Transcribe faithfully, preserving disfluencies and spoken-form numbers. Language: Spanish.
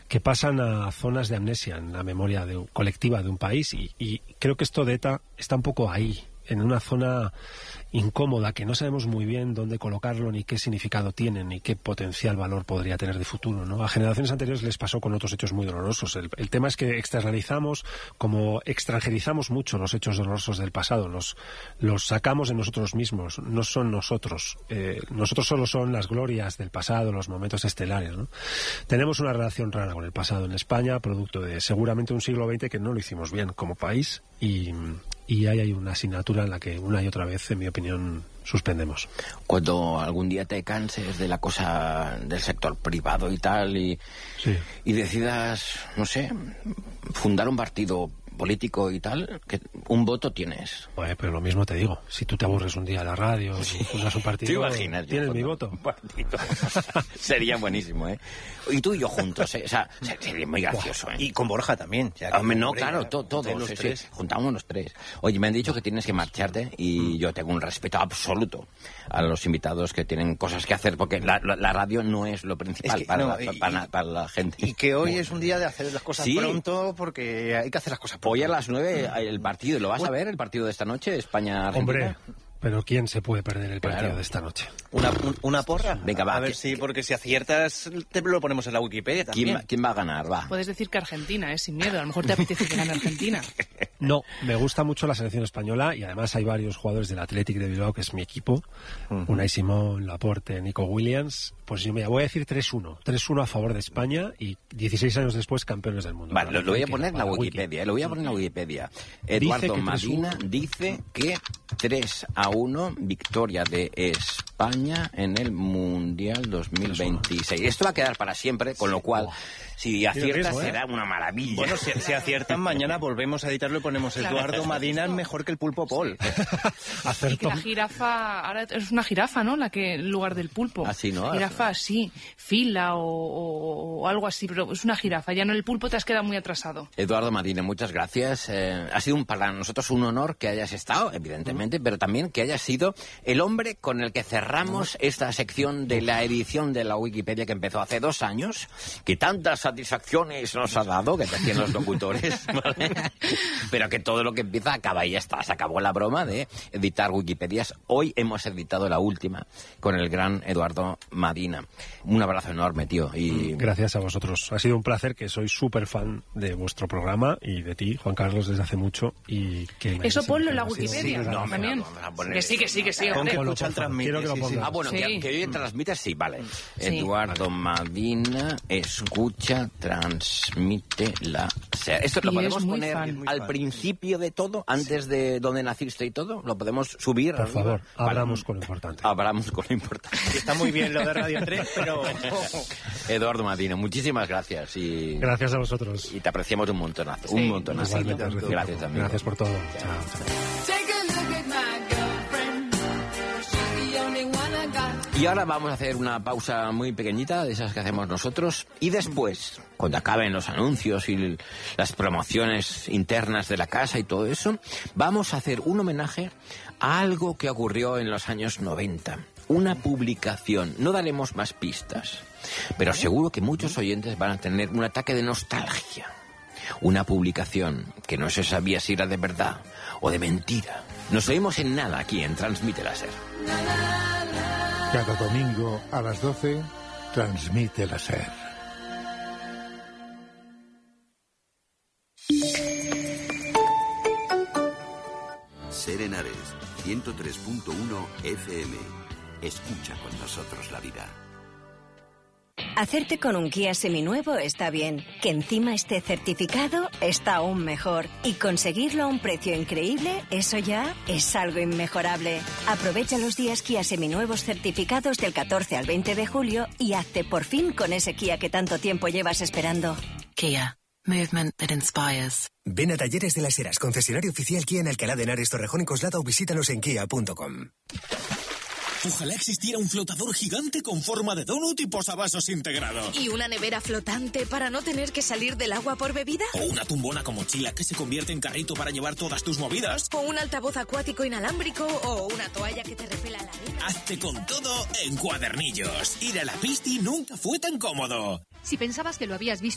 que pasan a zonas de amnesia en la memoria de, colectiva de un país, y, y creo que esto de ETA está un poco ahí, en una zona incómoda que no sabemos muy bien dónde colocarlo, ni qué significado tiene, ni qué potencial valor podría tener de futuro, ¿no? A generaciones anteriores les pasó con otros hechos muy dolorosos. El, el tema es que externalizamos, como extranjerizamos mucho los hechos dolorosos del pasado, los, los sacamos de nosotros mismos, no son nosotros. Eh, nosotros solo son las glorias del pasado, los momentos estelares, ¿no? Tenemos una relación rara con el pasado en España, producto de seguramente un siglo veinte que no lo hicimos bien como país, y... y ahí hay una asignatura en la que una y otra vez, en mi opinión, suspendemos. Cuando algún día te canses de la cosa del sector privado y tal, y, sí. y decidas, no sé, fundar un partido político y tal, que un voto tienes. Pues, pero lo mismo te digo, si tú te aburres un día de la radio, si fundas un partido, ¿Te imaginas? ¿tienes mi voto? Un partido. Sería buenísimo, ¿eh? Y tú y yo juntos, ¿eh? O sea, sería muy gracioso, ¿eh? Y con Borja también. Ya que Hombre, no, hombre, claro, ya, to, todos, los sí, tres. sí, juntamos los tres. Oye, me han dicho que tienes que marcharte y mm. yo tengo un respeto absoluto a los invitados que tienen cosas que hacer, porque la, la, la radio no es lo principal es que, para, no, la, y, para, para la gente. Y que hoy es un día de hacer las cosas sí. pronto, porque hay que hacer las cosas pronto. Hoy a las nueve el partido, ¿lo vas a ver, el partido de esta noche, España-Argentina? Hombre, pero ¿quién se puede perder el partido claro. de esta noche? ¿Una, un, una porra? Venga, va. A ver que, si, porque si aciertas, te lo ponemos en la Wikipedia también. ¿Quién, ¿Quién va a ganar? Va. Puedes decir que Argentina, ¿eh? Sin miedo. A lo mejor te apetece que gane Argentina. No, me gusta mucho la selección española, y además hay varios jugadores del Athletic de Bilbao, que es mi equipo. Uh-huh. Unai Simón, Laporte, Nico Williams. Pues yo me voy a decir tres uno. tres uno a favor de España y dieciséis años después campeones del mundo. Vale, lo, lo voy a poner en la Wikipedia. Eh, lo voy a poner en la Wikipedia. Eduardo Madina dice que tres a uno victoria de España en el Mundial dos mil veintiséis. Esto va a quedar para siempre, con lo cual, si aciertas, riesgo, ¿eh? Será una maravilla. Bueno, si, si aciertan, mañana volvemos a editarlo y ponemos claro. Eduardo Madina es mejor que el pulpo Paul. Y que la jirafa, ahora es una jirafa, ¿no? La que en lugar del pulpo. Así, ¿no? Jirafa, sí, fila o, o, o algo así, pero es una jirafa. Ya no el pulpo, te has quedado muy atrasado. Eduardo Madina, muchas gracias. Eh, ha sido un, para nosotros un honor que hayas estado, evidentemente, mm. pero también que hayas sido el hombre con el que cerramos esta sección de la edición de la Wikipedia que empezó hace dos años, que tantas satisfacciones nos ha dado, que decían los locutores, ¿vale? Pero que todo lo que empieza acaba y ya está. Se acabó la broma de editar Wikipedias. Hoy hemos editado la última con el gran Eduardo Madina. Un abrazo enorme, tío. Y... Gracias a vosotros. Ha sido un placer, que soy súper fan de vuestro programa y de ti, Juan Carlos, desde hace mucho. Y que Eso ponlo en la Wikipedia. Sí, no, también. Poner... Que sí, que sí, que sí. Con que Ponlo, escuchan transmite. Quiero que lo pongas. Ah, bueno, sí. que, que hoy transmites, sí, vale. Sí. Eduardo Madina escucha, transmite la... O sea, esto lo Y podemos es muy poner fan. al fan. principio de todo, antes de donde naciste y todo. Lo podemos subir. Por arriba. favor, Vale. hablamos con lo importante. Hablamos con lo importante. Está muy bien lo de Radio tres, pero... Eduardo Madina, muchísimas gracias. Y... Gracias a vosotros. Y te apreciamos un montonazo. Sí. Un montonazo. Igualmente, Gracias también. Gracias por todo. Chao, chao. Y ahora vamos a hacer una pausa muy pequeñita, de esas que hacemos nosotros, y después, cuando acaben los anuncios y las promociones internas de la casa y todo eso, vamos a hacer un homenaje a algo que ocurrió en los años noventa. Una publicación. No daremos más pistas, pero seguro que muchos oyentes van a tener un ataque de nostalgia. Una publicación que no se sabía si era de verdad o de mentira. Nos oímos en nada aquí en Transmite Láser. Cada domingo a las doce, Transmite Láser. Ser Henares, ciento tres punto uno F M. Escucha con nosotros la vida. Hacerte con un Kia seminuevo está bien. Que encima esté certificado está aún mejor. Y conseguirlo a un precio increíble, eso ya es algo inmejorable. Aprovecha los días Kia seminuevos certificados del catorce al veinte de julio y hazte por fin con ese Kia que tanto tiempo llevas esperando. Kia. Movement that inspires. Ven a Talleres de las Heras, concesionario oficial Kia en Alcalá de Henares, Torrejón y Coslada, o visítanos en kia punto com. Ojalá existiera un flotador gigante con forma de donut y posavasos integrado. ¿Y una nevera flotante para no tener que salir del agua por bebida? O una tumbona con mochila que se convierte en carrito para llevar todas tus movidas. O un altavoz acuático inalámbrico o una toalla que te repela la arena. Hazte con todo en Cuadernillos. Ir a la Pisti nunca fue tan cómodo. Si pensabas que lo habías visto